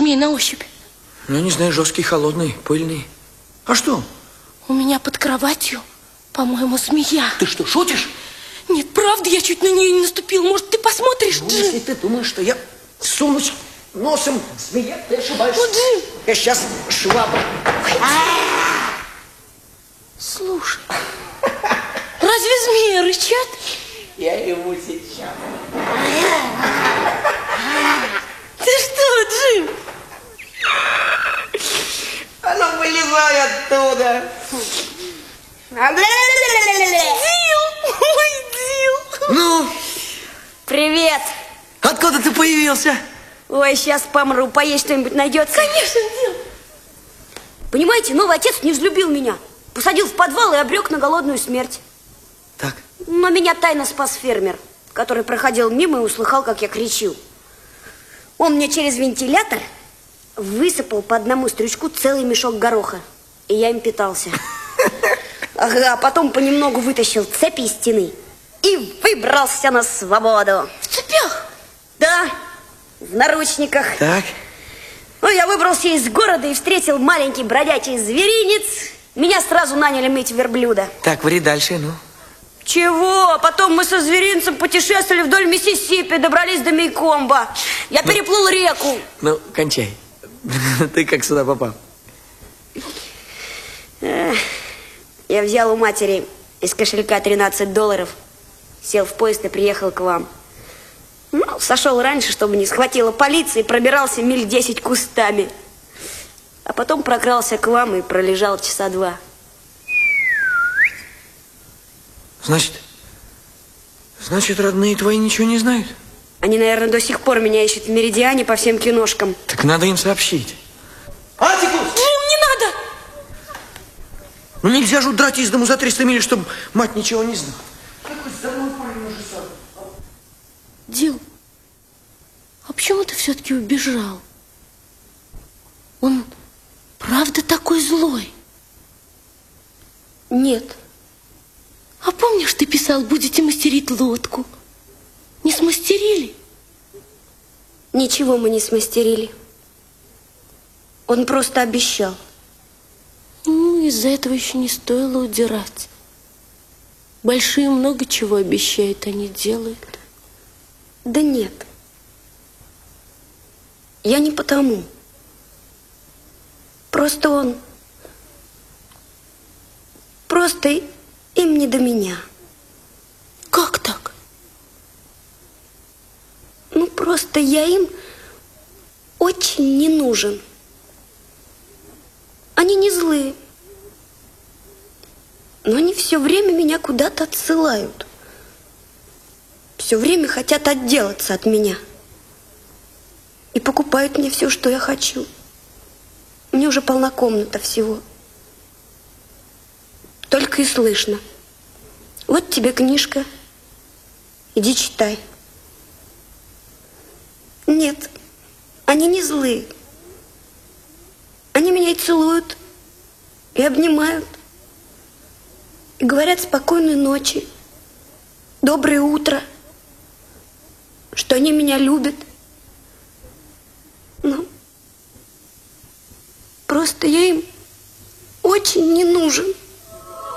змей на ощупь? Ну, не знаю, жесткий, холодный, пыльный. А что? У меня под кроватью, по-моему, змея. Ты что, шутишь? Нет, правда, я чуть на нее не наступил. Может, ты посмотришь, Ну, Джим? если ты думаешь, что я сунусь носом в змея, ты ошибаешься. Ну, Джим! Я сейчас швабру. Слушай, разве змеи рычат? Я ему сейчас. Ты что, Джим? Оно вылезай оттуда. Дил! Ой, Дил! Ну, Привет! откуда ты появился? Ой, сейчас помру, поесть что-нибудь найдется? Конечно, Дил! Понимаете, новый отец не взлюбил меня. Посадил в подвал и обрек на голодную смерть. Так. Но меня тайно спас фермер, который проходил мимо и услыхал, как я кричу. Он мне через вентилятор высыпал по одному стручку целый мешок гороха. И я им питался. Ага, а потом понемногу вытащил цепи из стены и выбрался на свободу. В цепях? Да, в наручниках. Так. Ну, я выбрался из города и встретил маленький бродячий зверинец. Меня сразу наняли мыть верблюда. Так, вари дальше, ну. Чего? Потом мы со зверинцем путешествовали вдоль Миссисипи, добрались до Мейкомба. Я переплыл реку. Ну, кончай. Ты как сюда попал? Я взял у матери из кошелька $13, сел в поезд и приехал к вам. Ну, сошел раньше, чтобы не схватила полиция, и пробирался миль 10 кустами. А потом прокрался к вам и пролежал часа 2. Значит, родные твои ничего не знают? Они, наверное, до сих пор меня ищут в Меридиане по всем киношкам. Так надо им сообщить. Атикус! Джим, не надо! Ну нельзя же удрать из дому за 300 миль, чтобы мать ничего не знала. Какой здоровый парень уже сам. Дил, а почему ты все-таки убежал? Он правда такой злой? Нет. А помнишь, ты писал, будете мастерить лодку? Не смастерили? Ничего мы не смастерили. Он просто обещал. Ну, из-за этого еще не стоило удирать. Большие много чего обещают, а не делают. Да нет. Я не потому. Просто он... Просто им не до меня. Как так? Ну, просто я им очень не нужен. Они не злые. Но они все время меня куда-то отсылают. Все время хотят отделаться от меня. И покупают мне все, что я хочу. Мне уже полна комната всего. Только и слышно. Вот тебе книжка. Иди читай. Нет, они не злые. Они меня и целуют, и обнимают, и говорят спокойной ночи, доброе утро, что они меня любят. Но просто я им очень не нужен.